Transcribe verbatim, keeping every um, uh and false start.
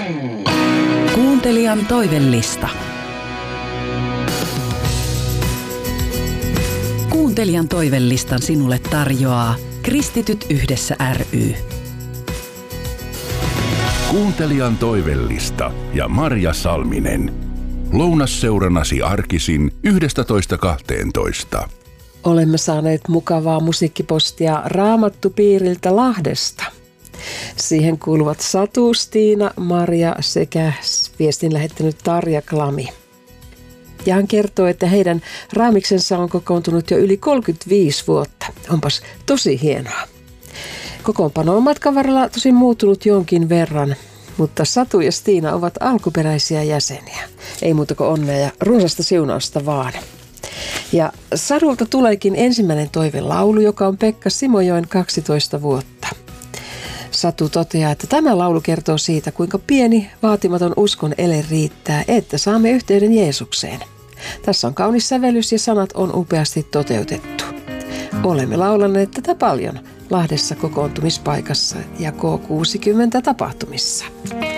Kuuntelijan toivellista. Kuuntelijan toivellistan sinulle tarjoaa Kristityt yhdessä ry. Kuuntelijan toivellista ja Marja Salminen. Lounasseuranasi arkisin yhdestätoista kahteentoista. Olemme saaneet mukavaa musiikkipostia Raamattupiiriltä Lahdesta. Siihen kuuluvat Satu, Stiina, Marja sekä viestin lähettänyt Tarja Klami. Ja hän kertoo, että heidän raamiksensa on kokoontunut jo yli kolmekymmentäviisi vuotta. Onpas tosi hienoa. Kokoonpano on matkan varrella tosi muuttunut jonkin verran, mutta Satu ja Stiina ovat alkuperäisiä jäseniä. Ei muuta kuin onnea ja runsasta siunausta vaan. Ja Sadulta tuleekin ensimmäinen toivelaulu, joka on Pekka Simojoen kaksitoista vuotta. Satu toteaa, että tämä laulu kertoo siitä, kuinka pieni, vaatimaton uskon ele riittää, että saamme yhteyden Jeesukseen. Tässä on kaunis sävellys ja sanat on upeasti toteutettu. Olemme laulanneet tätä paljon Lahdessa kokoontumispaikassa ja K kuusikymmentä tapahtumissa.